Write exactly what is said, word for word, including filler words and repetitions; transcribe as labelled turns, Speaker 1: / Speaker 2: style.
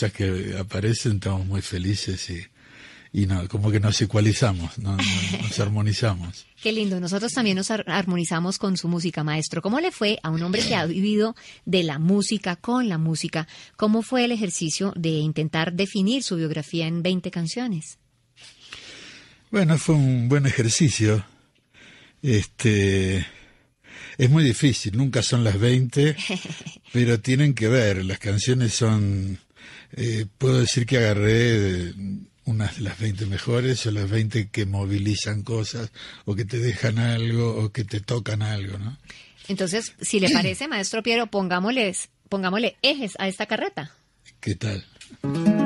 Speaker 1: cosas que aparecen, estamos muy felices y, y no, como que nos ecualizamos, no, no, nos armonizamos.
Speaker 2: Qué lindo, nosotros también nos ar- armonizamos con su música, maestro. ¿Cómo le fue a un hombre que ha vivido de la música, con la música? ¿Cómo fue el ejercicio de intentar definir su biografía en veinte canciones?
Speaker 1: Bueno, fue un buen ejercicio. Este, es muy difícil, nunca son las veinte, pero tienen que ver, las canciones son, eh, puedo decir que agarré unas de las veinte mejores o las veinte que movilizan cosas o que te dejan algo o que te tocan algo, ¿no?
Speaker 2: Entonces, si le parece, maestro Piero, pongámosles, pongámosle ejes a esta carreta.
Speaker 1: ¿Qué tal?